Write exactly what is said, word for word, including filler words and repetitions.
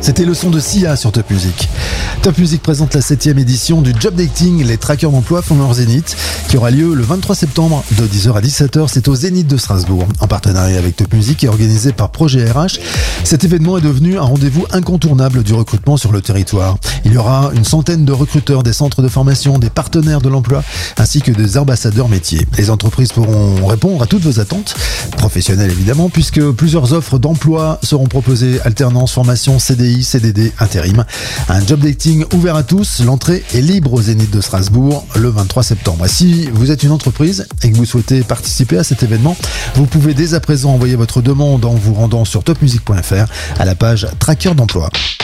C'était le son de Sia sur Top Music. Top Music présente la septième édition du Job Dating. Les traqueurs d'emploi font leur zénith, qui aura lieu le vingt-trois septembre de dix heures à dix-sept heures. C'est au Zénith de Strasbourg, en partenariat avec Top Music et organisé par Projet R H. Cet événement est devenu un rendez-vous incontournable du recrutement sur le territoire. Il y aura une centaine de recruteurs des centres de formation, des partenaires de l'emploi, ainsi que des ambassadeurs métiers. Les entreprises pourront répondre à toutes vos attentes, professionnelles évidemment, puisque plusieurs offres d'emploi seront proposées: alternance, formation, C D I, C D D, intérim. Un job dating ouvert à tous. L'entrée est libre au Zénith de Strasbourg le vingt-trois septembre. Si vous êtes une entreprise et que vous souhaitez participer à cet événement, vous pouvez dès à présent envoyer votre demande en vous rendant sur top music point f r à la page Traqueur d'emploi.